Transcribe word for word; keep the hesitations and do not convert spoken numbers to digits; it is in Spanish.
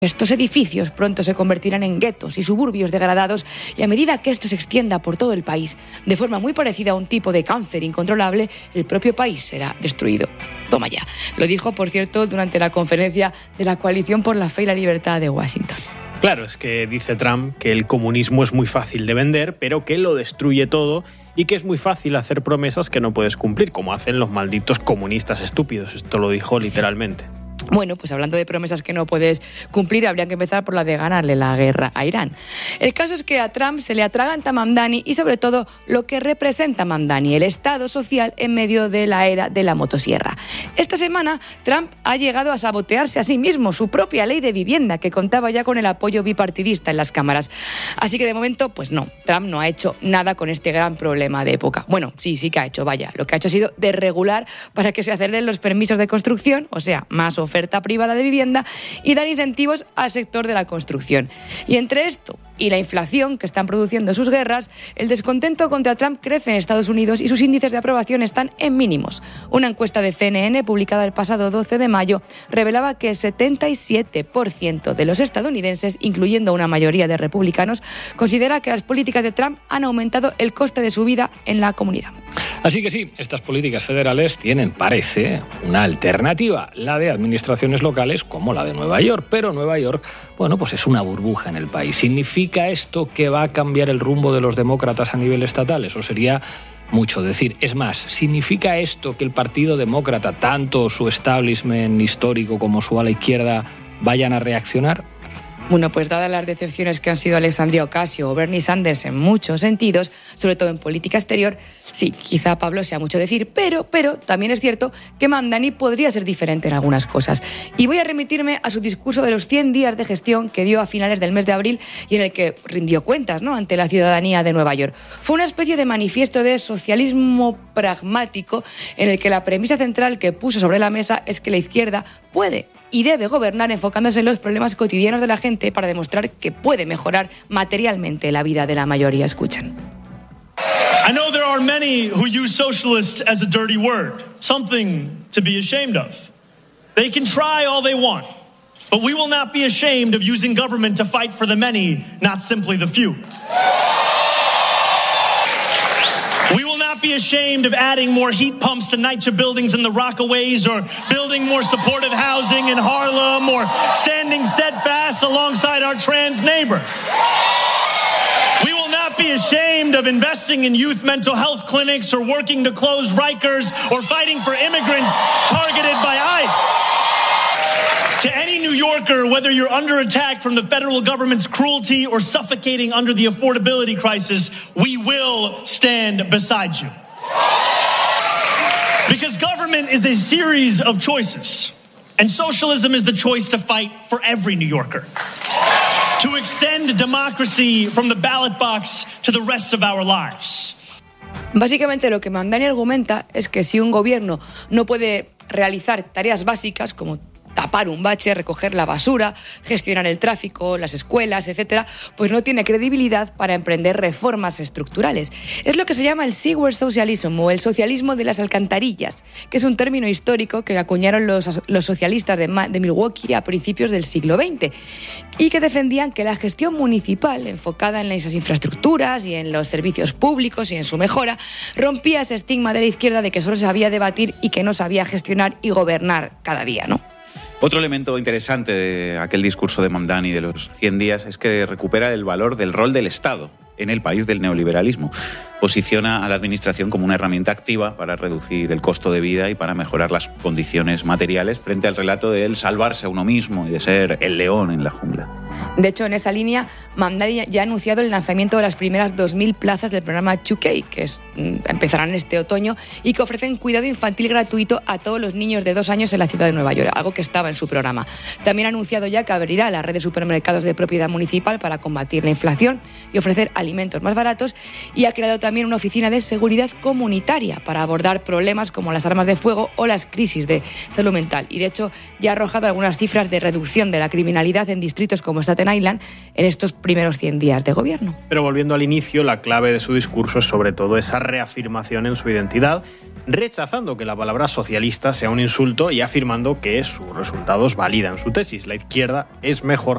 Estos edificios pronto se convertirán en guetos y suburbios degradados, y a medida que esto se extienda por todo el país, de forma muy parecida a un tipo de cáncer incontrolable, el propio país será destruido. Toma ya. Lo dijo, por cierto, durante la conferencia de la Coalición por la Fe y la Libertad de Washington. Claro, es que dice Trump que el comunismo es muy fácil de vender, pero que lo destruye todo y que es muy fácil hacer promesas que no puedes cumplir, como hacen los malditos comunistas estúpidos. Esto lo dijo literalmente. Bueno, pues hablando de promesas que no puedes cumplir, habría que empezar por la de ganarle la guerra a Irán. El caso es que a Trump se le atraganta Mamdani y sobre todo lo que representa Mamdani, el Estado social en medio de la era de la motosierra. Esta semana Trump ha llegado a sabotearse a sí mismo su propia ley de vivienda, que contaba ya con el apoyo bipartidista en las cámaras. Así que de momento, pues no, Trump no ha hecho nada con este gran problema de época. Bueno, sí, sí que ha hecho, vaya, lo que ha hecho ha sido desregular para que se aceleren los permisos de construcción, o sea, más oferta privada de vivienda, y dar incentivos al sector de la construcción. Y entre esto y la inflación que están produciendo sus guerras, el descontento contra Trump crece en Estados Unidos y sus índices de aprobación están en mínimos. Una encuesta de C N N publicada el pasado doce de mayo revelaba que el setenta y siete por ciento de los estadounidenses, incluyendo una mayoría de republicanos, considera que las políticas de Trump han aumentado el coste de su vida en la comunidad. Así que sí, estas políticas federales tienen, parece, una alternativa, la de administraciones locales como la de Nueva York. Pero Nueva York, bueno, pues es una burbuja en el país. ¿Significa esto que va a cambiar el rumbo de los demócratas a nivel estatal? Eso sería mucho decir. Es más, ¿significa esto que el Partido Demócrata, tanto su establishment histórico como su ala izquierda, vayan a reaccionar? Bueno, pues dadas las decepciones que han sido Alexandria Ocasio o Bernie Sanders en muchos sentidos, sobre todo en política exterior, sí, quizá, Pablo, sea mucho decir, pero, pero también es cierto que Mamdani podría ser diferente en algunas cosas. Y voy a remitirme a su discurso de los cien días de gestión que dio a finales del mes de abril y en el que rindió cuentas, ¿no?, ante la ciudadanía de Nueva York. Fue una especie de manifiesto de socialismo pragmático en el que la premisa central que puso sobre la mesa es que la izquierda puede y debe gobernar enfocándose en los problemas cotidianos de la gente para demostrar que puede mejorar materialmente la vida de la mayoría. Escuchan. I know there are many who use socialist as a dirty word, something to be ashamed of. They can try all they want, but we will not be ashamed of using government to fight for the many, not simply the few. We will not be ashamed of adding more heat pumps to NYCHA buildings in the Rockaways, or building more supportive housing in Harlem, or standing steadfast alongside our trans neighbors. We will not be ashamed of investing in youth mental health clinics, or working to close Rikers, or fighting for immigrants targeted by ICE. To any New Yorker, whether you're under attack from the federal government's cruelty or suffocating under the affordability crisis, we will stand beside you. Because government is a series of choices, and socialism is the choice to fight for every New Yorker. To extend democracy from the ballot box to the rest of our lives. Básicamente lo que Mamdani argumenta es que si un gobierno no puede realizar tareas básicas como tapar un bache, recoger la basura, gestionar el tráfico, las escuelas, etcétera, pues no tiene credibilidad para emprender reformas estructurales. Es lo que se llama el sewer socialism, o el socialismo de las alcantarillas, que es un término histórico que acuñaron los, los socialistas de, de Milwaukee a principios del siglo veinte y que defendían que la gestión municipal, enfocada en esas infraestructuras y en los servicios públicos y en su mejora, rompía ese estigma de la izquierda de que solo sabía debatir y que no sabía gestionar y gobernar cada día, ¿no? Otro elemento interesante de aquel discurso de Mamdani de los cien días es que recupera el valor del rol del Estado en el país del neoliberalismo. Posiciona a la administración como una herramienta activa para reducir el costo de vida y para mejorar las condiciones materiales, frente al relato de él salvarse a uno mismo y de ser el león en la jungla. De hecho, en esa línea, Mamdani ya ha anunciado el lanzamiento de las primeras dos mil plazas del programa dos K, que es, empezarán este otoño y que ofrecen cuidado infantil gratuito a todos los niños de dos años en la ciudad de Nueva York, algo que estaba en su programa. También ha anunciado ya que abrirá la red de supermercados de propiedad municipal para combatir la inflación y ofrecer alimentos más baratos, y ha creado también también una oficina de seguridad comunitaria para abordar problemas como las armas de fuego o las crisis de salud mental. Y de hecho ya ha arrojado algunas cifras de reducción de la criminalidad en distritos como Staten Island en estos primeros cien días de gobierno. Pero volviendo al inicio, la clave de su discurso es sobre todo esa reafirmación en su identidad, rechazando que la palabra socialista sea un insulto y afirmando que sus resultados validan su tesis. La izquierda es mejor